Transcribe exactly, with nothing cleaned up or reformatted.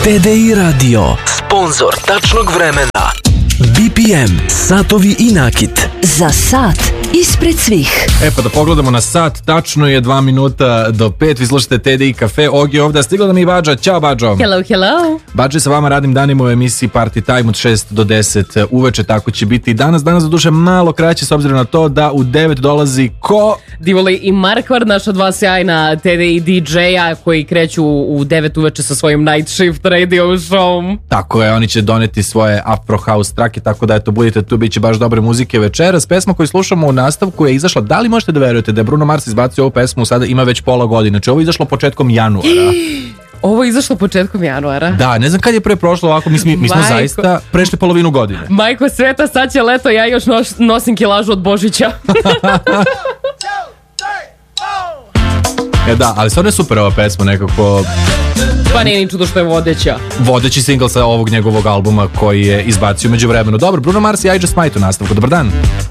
T D I Radio, sponzor tačnog vremena. B P M, satovi i nakit. Za sat ispred svih. E pa da pogledamo na sat, tačno je dva minuta do pet, vi slušate T D I Cafe, Ogi ovdje, a stigla nam i Bađa, ćao Bađo. Hello, hello. Bađa sa vama radim danima u emisiji Party Time od šest do deset uveče, tako će biti i danas, danas za duše malo kraće s obzirom na to da u devet dolazi ko? Divoli i Markvar, naša dva sjajna T D I D J-a koji kreću u devet uveče sa svojim Night Shift radio show. Tako je, oni će doneti svoje Afro House trake, tako da eto, budite tu, bit će baš dobre muzike večeras. Pesma koju slušamo u nastavku je izašla, da li možete da verujete da je Bruno Mars izbacio ovu pesmu, sada ima već pola godine, znači ovo je izašlo početkom januara. Ovo je izašlo početkom januara. Da, ne znam kad je pre prošlo ovako, mi, mi, mi smo Majko. zaista prešli polovinu godine. Majko sveta, sad će leto, ja još nos, nosim kilažu od Božića. E da, ali stvarno je super ova pesma, nekako Pa nije ni čudo što je vodeća. vodeći singl sa ovog njegovog albuma koji je izbacio među vremenu. Dobro, Bruno Mars i I Just Might u nastavku, dobar dan.